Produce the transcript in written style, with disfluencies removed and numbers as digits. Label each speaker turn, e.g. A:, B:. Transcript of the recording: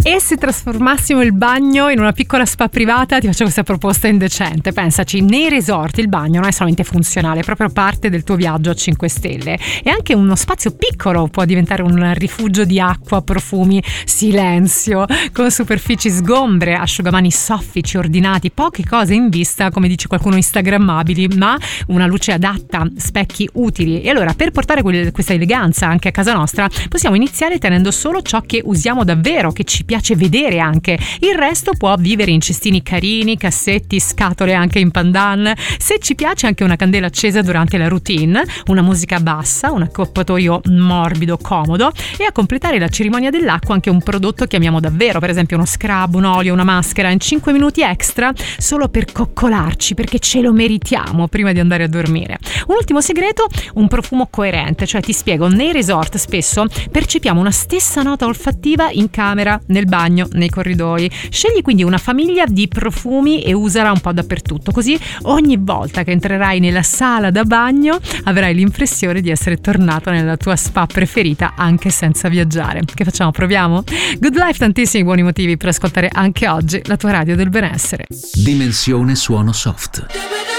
A: E se trasformassimo il bagno in una piccola spa privata? Ti faccio questa proposta indecente. Pensaci, nei resort il bagno non è solamente funzionale, è proprio parte del tuo viaggio a 5 stelle. E anche uno spazio piccolo può diventare un rifugio di acqua, profumi, silenzio, con superfici sgombre, asciugamani soffici, ordinati, poche cose in vista, come dice qualcuno, instagrammabili, ma una luce adatta, specchi utili. E allora, per portare questa eleganza anche a casa nostra, possiamo iniziare tenendo solo ciò che usiamo davvero, che ci piace vedere anche. Il resto può vivere in cestini carini, cassetti, scatole anche in pandan. Se ci piace, anche una candela accesa durante la routine, una musica bassa, un accappatoio morbido, comodo, e a completare la cerimonia dell'acqua anche un prodotto che amiamo davvero, per esempio uno scrub, un olio, una maschera in 5 minuti extra, solo per coccolarci, perché ce lo meritiamo prima di andare a dormire. Un ultimo segreto, un profumo coerente, cioè ti spiego, nei resort spesso percepiamo una stessa nota olfattiva in camera, nel bagno, nei corridoi. Scegli quindi una famiglia di profumi e usala un po' dappertutto, così ogni volta che entrerai nella sala da bagno avrai l'impressione di essere tornato nella tua spa preferita anche senza viaggiare. Che facciamo? Proviamo? Good Life, tantissimi buoni motivi per ascoltare anche oggi la tua radio del benessere.
B: Dimensione suono soft.